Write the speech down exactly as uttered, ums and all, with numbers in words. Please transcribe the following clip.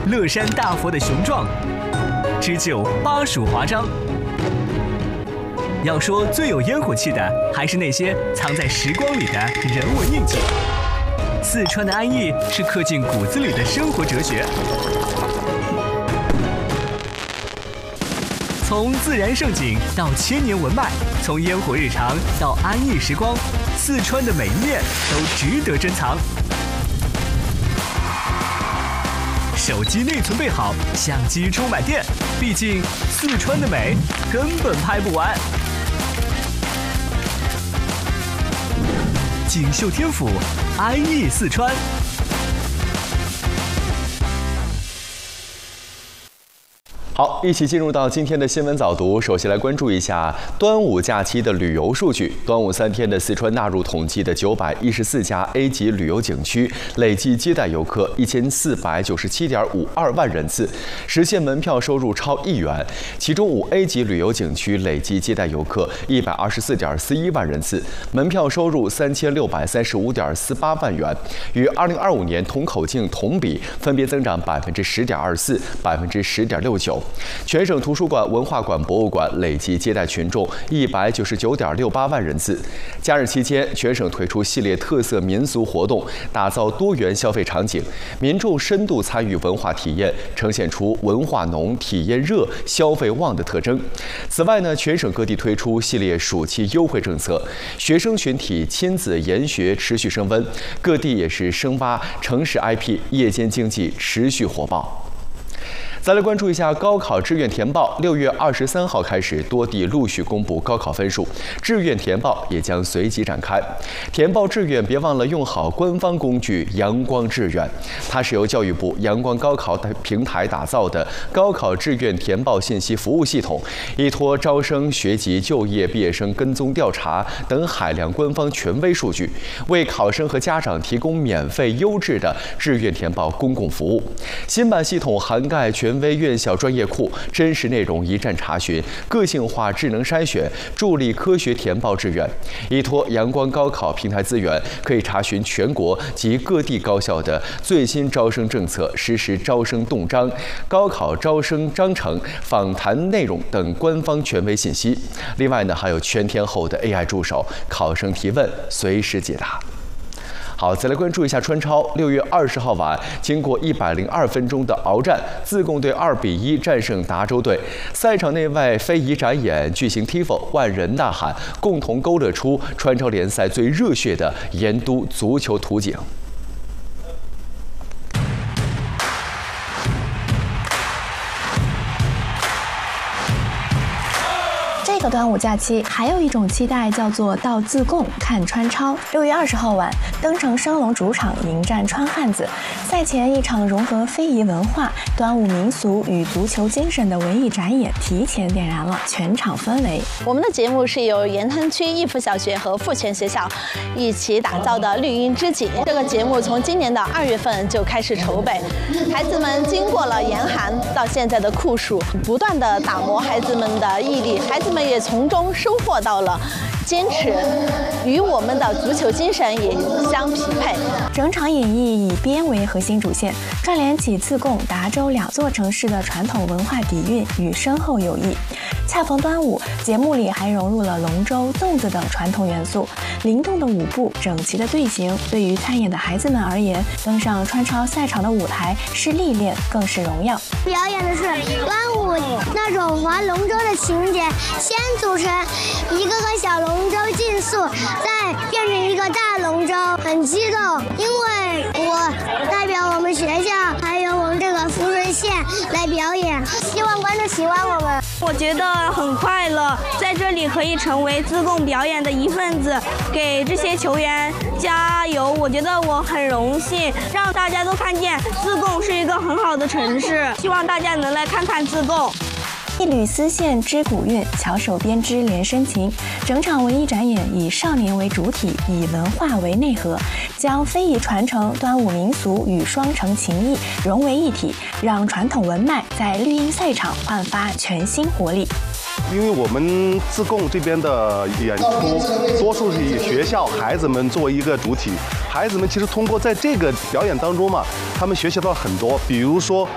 乐山大佛的雄壮，织就巴蜀华章。要说最有烟火气的，还是那些藏在时光里的人文印记。四川的安逸是刻进骨子里的生活哲学。从自然胜景到千年文脉，从烟火日常到安逸时光，四川的每一面都值得珍藏。手机内存备好，相机充满电，毕竟四川的美根本拍不完。锦绣天府，安逸四川。 好，一起进入到今天的新闻早读。首先来关注一下端午假期的旅游数据。端午三天的四川纳入统计的九百一十四家 A 级旅游景区，累计接待游客一千四百九十七点五二万人次，实现门票收入超亿元。其中五 A 级旅游景区累计接待游客一百二十四点四一万人次，门票收入三千六百三十五点四八万元，与二零二五年同口径同比分别增长百分之十点二四、百分之十点六九。全省图书馆、文化馆、博物馆累计接待群众一百九十九点六八万人次。假日期间，全省推出系列特色民俗活动，打造多元消费场景，民众深度参与文化体验，呈现出文化浓、体验热、消费旺的特征。此外呢，全省各地推出系列暑期优惠政策，学生群体亲子研学持续升温，各地也是深挖城市 I P， 夜间经济持续火爆。再来关注一下高考志愿填报。六月二十三号开始，多地陆续公布高考分数，志愿填报也将随即展开。填报志愿，别忘了用好官方工具阳光志愿，它是由教育部阳光高考平台打造的高考志愿填报信息服务系统，依托招生、学籍、就业、毕业生跟踪调查等海量官方权威数据，为考生和家长提供免费优质的志愿填报公共服务。新版系统涵盖权威院校专业库，真实内容一站查询，个性化智能筛选，助力科学填报志愿。依托阳光高考平台资源，可以查询全国及各地高校的最新招生政策、实时招生动章、高考招生章程、访谈内容等官方权威信息。另外呢，还有全天候的 A I 助手，考生提问随时解答。好，再来关注一下川超。六月二十号晚，经过一百零二分钟的鏖战，自贡队二比一战胜达州队。赛场内外非遗展演，巨型 Tifo， 万人呐喊，共同勾勒出川超联赛最热血的盐都足球图景。 这个端午假期还有一种期待，叫做到自贡看川超。六月二十号晚，登城升龙主场迎战川汉子。赛前一场融合非遗文化、端午民俗与足球精神的文艺展演提前点燃了全场氛围。 我们的节目是由盐滩区逸福小学和富泉学校一起打造的绿荫知己。这个节目从今年的二月份就开始筹备，孩子们经过了严寒到现在的酷暑，不断的打磨孩子们的毅力，孩子们也从中收获到了坚持，与我们的足球精神也相匹配。 整场演绎以边为核心主线，串联起自贡、达州两座城市的传统文化底蕴与深厚友谊。恰逢端午，节目里还融入了龙舟、粽子等传统元素，灵动的舞步、整齐的队形，对于参演的孩子们而言，登上川超赛场的舞台是历练，更是荣耀。 表演的是端午那种划龙舟的情节，先组成一个个小龙舟竞速，再变成一个大龙舟，很激动，因为我代表我们学校还有我们这个抚顺县来表演，希望观众喜欢我们。 我觉得很快乐，在这里可以成为自贡表演的一份子，给这些球员加油。我觉得我很荣幸，让大家都看见自贡是一个很好的城市，希望大家能来看看自贡。 一缕丝线织古韵，巧手编织连深情。整场文艺展演以少年为主体，以文化为内核，将非遗传承、端午民俗与双城情谊融为一体，让传统文脉在绿茵赛场焕发全新活力。 因为我们自贡这边的演出，多数是以学校孩子们作为一个主体。孩子们其实通过在这个表演当中嘛，他们学习到很多，比如说